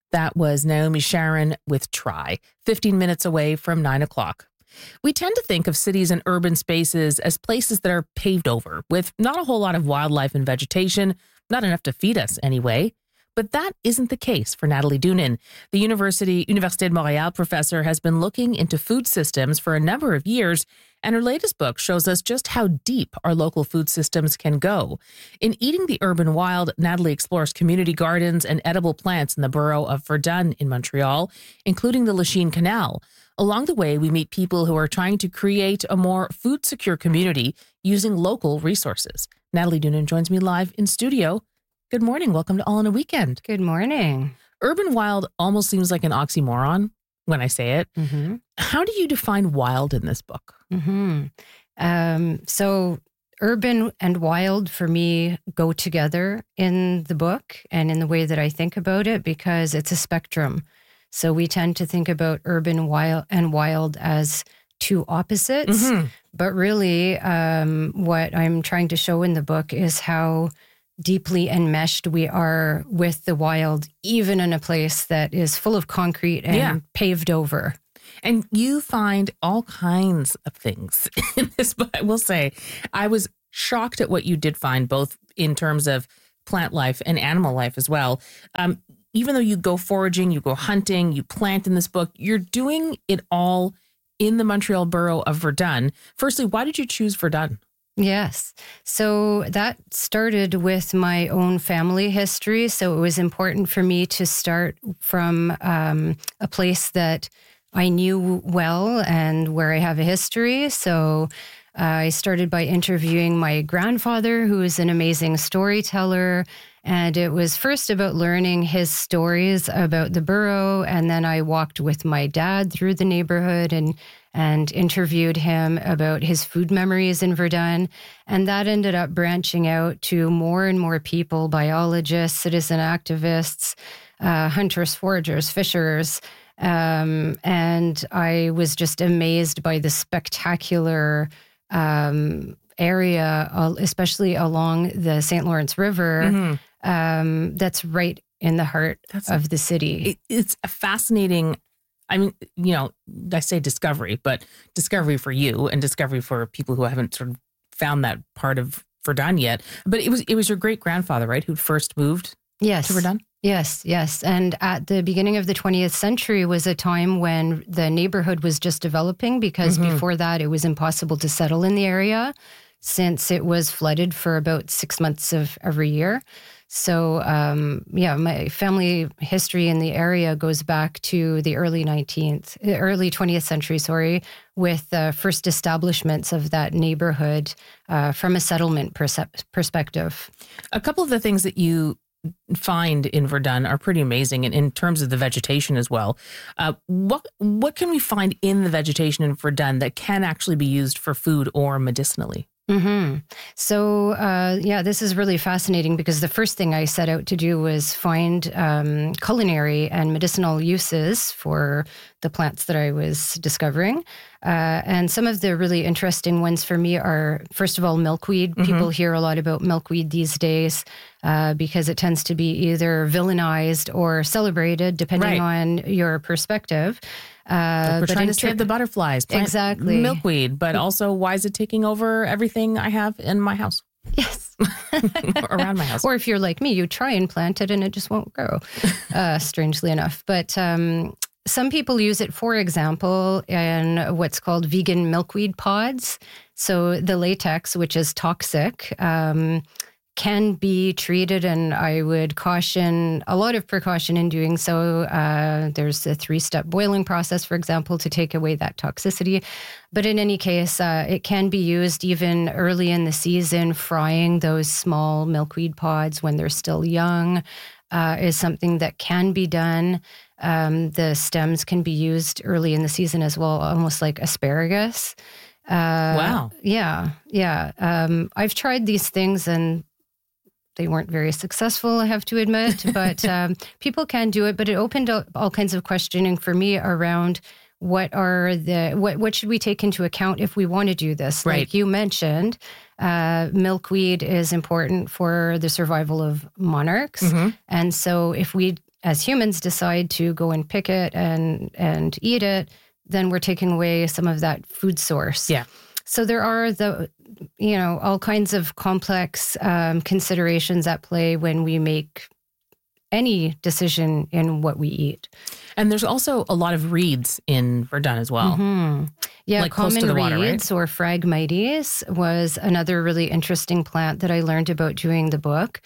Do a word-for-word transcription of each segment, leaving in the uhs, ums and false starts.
That was Naomi Sharon with Try, fifteen minutes away from nine o'clock. We tend to think of cities and urban spaces as places that are paved over, with not a whole lot of wildlife and vegetation, not enough to feed us anyway. But that isn't the case for Natalie Doonan. The University Université de Montréal professor has been looking into food systems for a number of years, and her latest book shows us just how deep our local food systems can go. In Eating the Urban Wild, Natalie explores community gardens and edible plants in the borough of Verdun in Montreal, including the Lachine Canal. Along the way, we meet people who are trying to create a more food-secure community using local resources. Natalie Doonan joins me live in studio. Good morning. Welcome to All in a Weekend. Good morning. Urban wild almost seems like an oxymoron when I say it. Mm-hmm. How do you define wild in this book? Mm-hmm. Um, so urban and wild for me go together in the book and in the way that I think about it because it's a spectrum. So we tend to think about urban wild and wild as two opposites. Mm-hmm. But really um, what I'm trying to show in the book is how deeply enmeshed we are with the wild, even in a place that is full of concrete and yeah. paved over. And you find all kinds of things in this book. I will say, I was shocked at what you did find, both in terms of plant life and animal life as well. Um, even though you go foraging, you go hunting, you plant in this book, you're doing it all in the Montreal borough of Verdun. Firstly, why did you choose Verdun? Yes. So that started with my own family history. So it was important for me to start from um, a place that I knew well and where I have a history. So uh, I started by interviewing my grandfather, who is an amazing storyteller. And it was first about learning his stories about the borough. And then I walked with my dad through the neighborhood and and interviewed him about his food memories in Verdun. And that ended up branching out to more and more people, biologists, citizen activists, uh, hunters, foragers, fishers. Um, and I was just amazed by the spectacular um, area, especially along the Saint Lawrence River, mm-hmm. um, that's right in the heart that's of the city. It, it's a fascinating, I mean, you know, I say discovery, but discovery for you and discovery for people who haven't sort of found that part of Verdun yet. But it was it was your great grandfather, right, who first moved yes. to Verdun? Yes, yes. And at the beginning of the twentieth century was a time when the neighborhood was just developing because mm-hmm. before that it was impossible to settle in the area since it was flooded for about six months of every year. So, um, yeah, my family history in the area goes back to the early nineteenth, early twentieth century, sorry, with the uh, first establishments of that neighborhood uh, from a settlement perse- perspective. A couple of the things that you find in Verdun are pretty amazing, and in terms of the vegetation as well. Uh, what what can we find in the vegetation in Verdun that can actually be used for food or medicinally? Mm-hmm. So, uh, yeah, this is really fascinating because the first thing I set out to do was find um, culinary and medicinal uses for the plants that I was discovering. Uh, and some of the really interesting ones for me are, first of all, milkweed. Mm-hmm. People hear a lot about milkweed these days uh, because it tends to be either villainized or celebrated, depending right. on your perspective. Uh, We're trying to save ter- the butterflies. Plant exactly. Milkweed, but also why is it taking over everything I have in my house? Yes. Around my house. Or if you're like me, you try and plant it and it just won't grow, uh, strangely enough. But um, some people use it, for example, in what's called vegan milkweed pods. So the latex, which is toxic, um, can be treated, and I would caution a lot of precaution in doing so. Uh, there's a three-step boiling process, for example, to take away that toxicity. But in any case, uh, it can be used even early in the season. Frying those small milkweed pods when they're still young uh, is something that can be done. Um, the stems can be used early in the season as well, almost like asparagus. Uh, wow. Yeah, yeah. Um, I've tried these things and they weren't very successful, I have to admit, but um, people can do it. But it opened up all kinds of questioning for me around what are the what what should we take into account if we want to do this? Right. Like you mentioned, uh, milkweed is important for the survival of monarchs, mm-hmm. and so if we as humans decide to go and pick it and and eat it, then we're taking away some of that food source. Yeah. So there are the, you know, all kinds of complex um, considerations at play when we make any decision in what we eat. And there's also a lot of reeds in Verdun as well. Mm-hmm. Yeah, like close common to the water, reeds, right? or Phragmites, was another really interesting plant that I learned about during the book.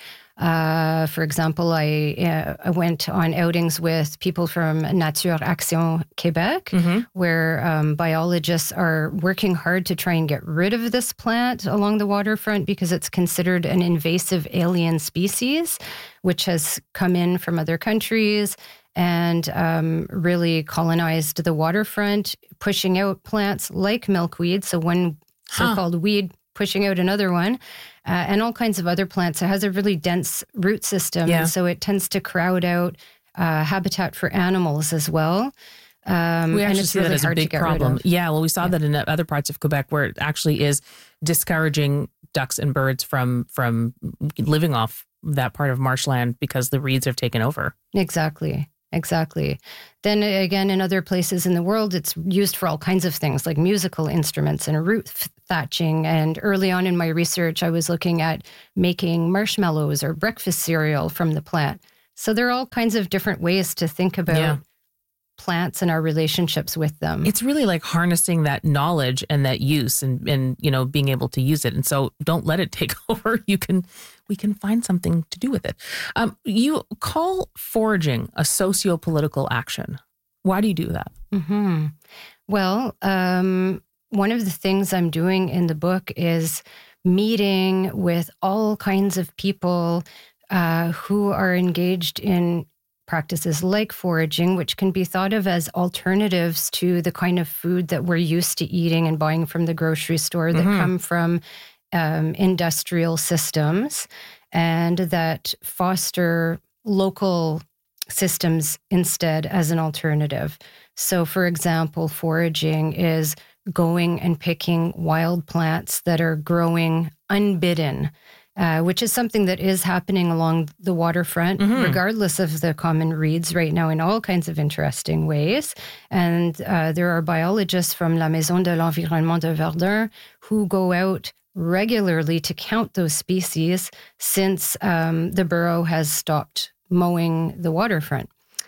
Uh, for example, I, uh, I went on outings with people from Nature Action Québec, Mm-hmm. where um, biologists are working hard to try and get rid of this plant along the waterfront because it's considered an invasive alien species, which has come in from other countries and um, really colonized the waterfront, pushing out plants like milkweed, so one so-called huh. weed pushing out another one, uh, and all kinds of other plants. It has a really dense root system, yeah. and so it tends to crowd out uh, habitat for animals as well. Um, we actually and it's see really that as a hard to big get problem. rid of. Yeah, well, we saw Yeah. that in other parts of Quebec where it actually is discouraging ducks and birds from from living off that part of marshland because the reeds have taken over. Exactly. Exactly. Then again, in other places in the world, it's used for all kinds of things like musical instruments and root thatching. And early on in my research, I was looking at making marshmallows or breakfast cereal from the plant. So there are all kinds of different ways to think about Yeah. plants and our relationships with them. It's really like harnessing that knowledge and that use and, and, you know, being able to use it. And so don't let it take over. You can, we can find something to do with it. Um, you call foraging a socio-political action. Why do you do that? Mm-hmm. Well, um, one of the things I'm doing in the book is meeting with all kinds of people uh, who are engaged in practices like foraging, which can be thought of as alternatives to the kind of food that we're used to eating and buying from the grocery store that Mm-hmm. come from um, industrial systems and that foster local systems instead as an alternative. So, for example, foraging is going and picking wild plants that are growing unbidden, Uh, which is something that is happening along the waterfront, Mm-hmm. regardless of the common reeds right now in all kinds of interesting ways. And uh, there are biologists from La Maison de l'Environnement de Verdun who go out regularly to count those species since um, the borough has stopped mowing the waterfront.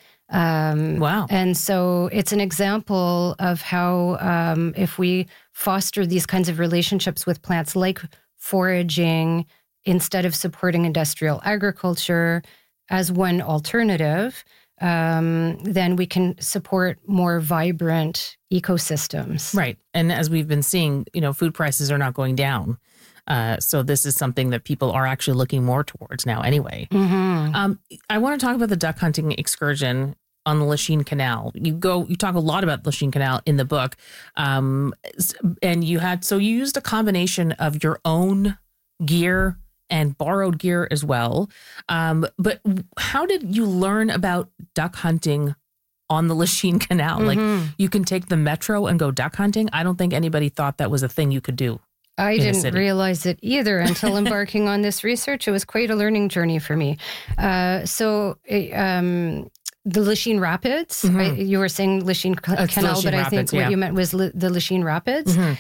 Um, Wow. And so it's an example of how um, if we foster these kinds of relationships with plants like foraging, instead of supporting industrial agriculture as one alternative, um, then we can support more vibrant ecosystems. Right. And as we've been seeing, you know, food prices are not going down. Uh, so this is something that people are actually looking more towards now anyway. Mm-hmm. Um, I want to talk about the duck hunting excursion on the Lachine Canal. You go, you talk a lot about Lachine Canal in the book. Um, and you had, so you used a combination of your own gear and borrowed gear as well. Um, but how did you learn about duck hunting on the Lachine Canal? Mm-hmm. Like you can take the metro and go duck hunting. I don't think anybody thought that was a thing you could do. I didn't realize it either until embarking on this research. It was quite a learning journey for me. Uh, so um, the Lachine Rapids, Mm-hmm. I, you were saying Lachine Canal, It's Lachine but I Rapids, think yeah. what you meant was L- the Lachine Rapids. Mm-hmm.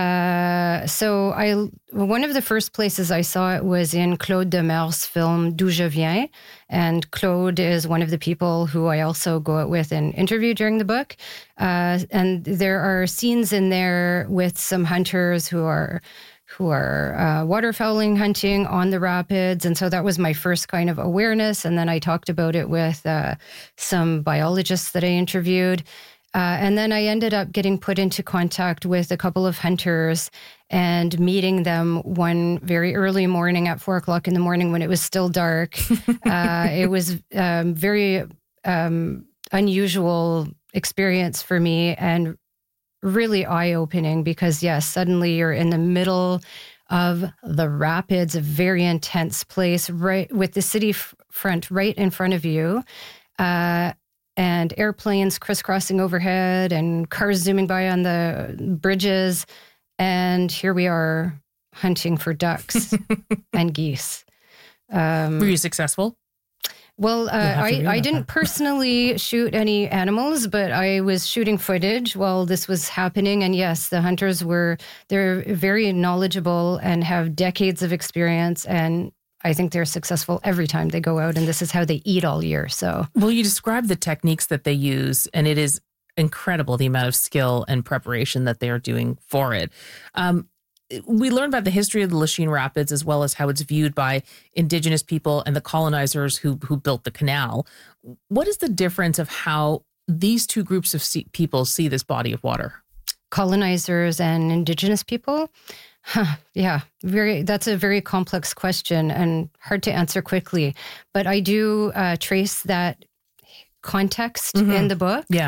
Uh, so I, one of the first places I saw it was in Claude Demer's film D'où je viens. And Claude is one of the people who I also go out with and interview during the book. Uh, and there are scenes in there with some hunters who are who are uh, waterfowling hunting on the rapids. And so that was my first kind of awareness. And then I talked about it with uh, some biologists that I interviewed. Uh, and then I ended up getting put into contact with a couple of hunters and meeting them one very early morning at four o'clock in the morning when it was still dark. uh, it was um, very um, unusual experience for me and really eye-opening because, yes, suddenly you're in the middle of the rapids, a very intense place, right with the city f- front right in front of you. Uh, and airplanes crisscrossing overhead and cars zooming by on the bridges. And here we are hunting for ducks and geese. Um, Were you successful? Well, uh, I, I didn't personally shoot any animals, but I was shooting footage while this was happening. And yes, the hunters were, they're very knowledgeable and have decades of experience. And I think they're successful every time they go out. And this is how they eat all year. So, well, you describe the techniques that they use, and it is incredible the amount of skill and preparation that they are doing for it. Um, We learned about the history of the Lachine Rapids, as well as how it's viewed by Indigenous people and the colonizers who who built the canal. What is the difference of how these two groups of see, people see this body of water? Colonizers and Indigenous people? Huh, yeah, very. That's a very complex question and hard to answer quickly. But I do uh, trace that context mm-hmm. in the book. Yeah.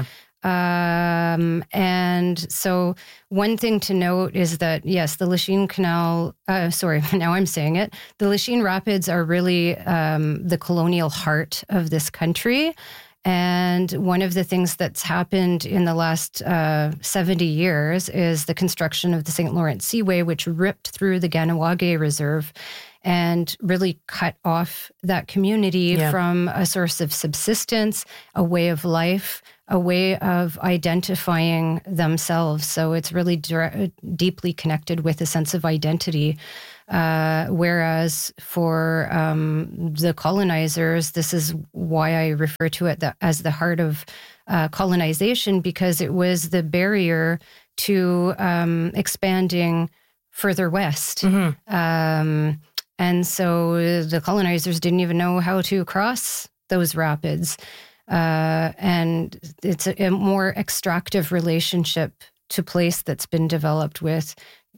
Um, and so one thing to note is that, yes, the Lachine Canal, uh, sorry, now I'm saying it, the Lachine Rapids are really um, the colonial heart of this country. And one of the things that's happened in the last uh, seventy years is the construction of the Saint Lawrence Seaway, which ripped through the Ganawage Reserve and really cut off that community yeah. from a source of subsistence, a way of life, a way of identifying themselves. So it's really dire- deeply connected with a sense of identity. Uh, whereas for um, the colonizers, this is why I refer to it the, as the heart of uh, colonization, because it was the barrier to um, expanding further west. Mm-hmm. Um, and so the colonizers didn't even know how to cross those rapids. Uh, and it's a, a more extractive relationship to place that's been developed with,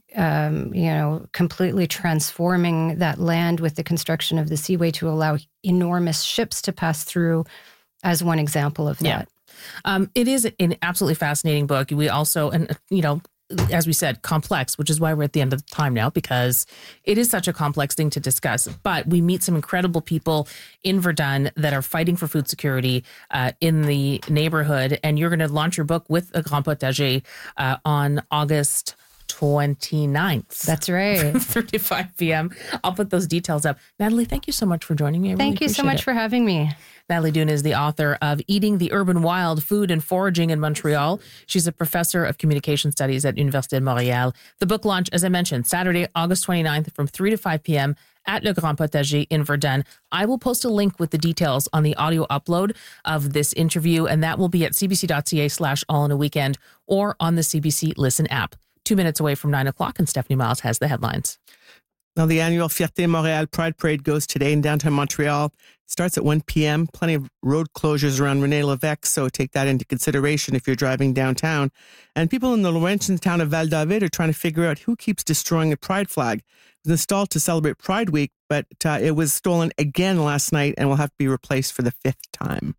um, you know, completely transforming that land with the construction of the seaway to allow enormous ships to pass through, as one example of that. Yeah. Um, it is an absolutely fascinating book. We also, and you know, as we said, complex, which is why we're at the end of the time now, because it is such a complex thing to discuss. But we meet some incredible people in Verdun that are fighting for food security uh, in the neighborhood. And you're going to launch your book with Le Grand Potager uh, on August twenty-ninth. That's right. three to five p.m. I'll put those details up. Natalie, thank you so much for joining me. I thank really you so much it. for having me. Natalie Doon is the author of Eating the Urban Wild, Food and Foraging in Montreal. She's a professor of communication studies at Université de Montréal. The book launch, as I mentioned, Saturday, August twenty-ninth from three to five p.m. at Le Grand Potager in Verdun. I will post a link with the details on the audio upload of this interview, and that will be at cbc.ca slash all in a weekend or on the C B C Listen app. Two minutes away from nine o'clock, and Stephanie Miles has the headlines. Now, the annual Fierté Montréal Pride Parade goes today in downtown Montreal. It starts at one p.m. Plenty of road closures around René Lévesque, so take that into consideration if you're driving downtown. And people in the Laurentian town of Val-David are trying to figure out who keeps destroying a pride flag. It was installed to celebrate Pride Week, but uh, it was stolen again last night and will have to be replaced for the fifth time.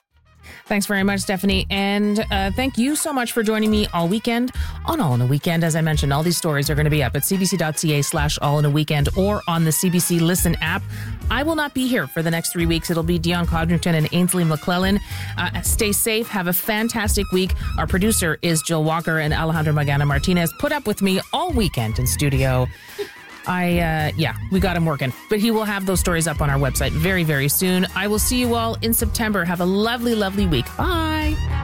Thanks very much, Stephanie. And uh, thank you so much for joining me all weekend on All in a Weekend. As I mentioned, all these stories are going to be up at cbc.ca slash all in a weekend or on the C B C Listen app. I will not be here for the next three weeks. It'll be Dion Codrington and Ainsley McClellan. Uh, stay safe. Have a fantastic week. Our producer is Jill Walker, and Alejandro Magana Martinez put up with me all weekend in studio. I, uh, yeah, we got him working, but he will have those stories up on our website very, very soon. I will see you all in September. Have a lovely, lovely week. Bye.